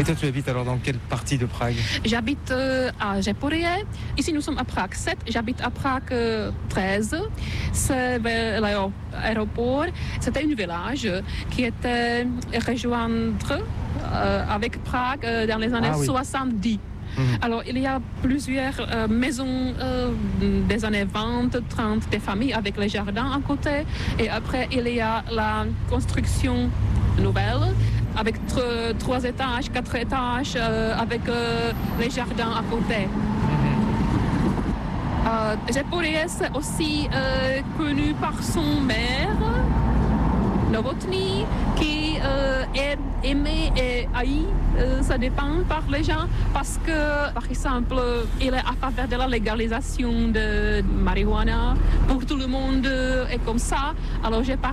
Et toi, tu habites alors dans quelle partie de Prague? J'habite à Žeporie. Ici, nous sommes à Prague 7. J'habite à Prague 13. C'est vers l'aéroport. C'était un village qui était rejoindre avec Prague dans les années 70. Alors, il y a plusieurs maisons des années 20, 30, des familles avec les jardins à côté. Et après, il y a la construction nouvelle avec 3 étages, 4 étages, avec les jardins à côté. Žeporie est aussi connu par son maire, Novotný, qui est aimé et haï, ça dépend par les gens, parce que, par exemple, il est à faveur de la légalisation de marijuana pour tout le monde et comme ça. Alors, j'ai